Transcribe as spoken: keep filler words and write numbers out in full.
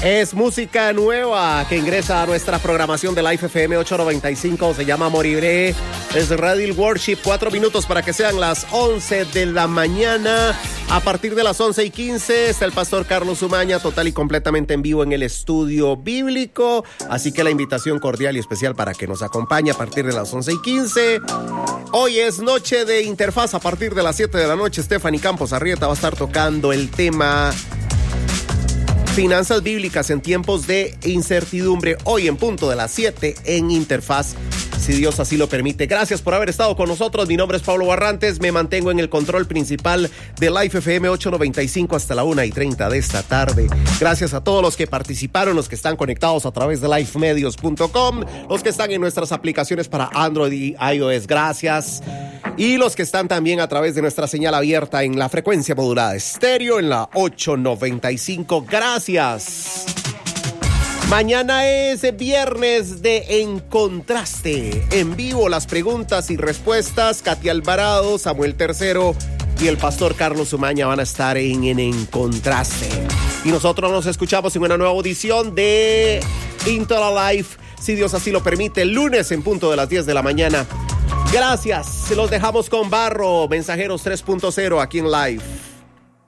Es música nueva que ingresa a nuestra programación de Life F M ochocientos noventa y cinco. Se llama Moriré. Es Radio Worship. Cuatro minutos para que sean las once de la mañana. A partir de las once y quince está el pastor Carlos Umaña, total y completamente en vivo en el estudio bíblico. Así que la invitación cordial y especial para que nos acompañe a partir de las once y quince. Hoy es noche de interfaz. A partir de las siete de la noche, Stephanie Campos Arrieta va a estar tocando el tema Finanzas bíblicas en tiempos de incertidumbre, hoy en punto de las siete en Interfaz, si Dios así lo permite. Gracias por haber estado con nosotros. Mi nombre es Pablo Barrantes. Me mantengo en el control principal de Life F M ochocientos noventa y cinco hasta la una y treinta de esta tarde. Gracias a todos los que participaron, los que están conectados a través de lifemedios punto com, los que están en nuestras aplicaciones para Android y iOS. Gracias. Y los que están también a través de nuestra señal abierta en la frecuencia modulada estéreo en la ochocientos noventa y cinco. Gracias. Mañana es viernes de En Contraste. En vivo las preguntas y respuestas. Katy Alvarado, Samuel Tercero y el pastor Carlos Umaña van a estar en, en En Contraste. Y nosotros nos escuchamos en una nueva audición de Into the Life, si Dios así lo permite, el lunes en punto de las diez de la mañana. Gracias. Se los dejamos con Barro, Mensajeros tres punto cero aquí en Live.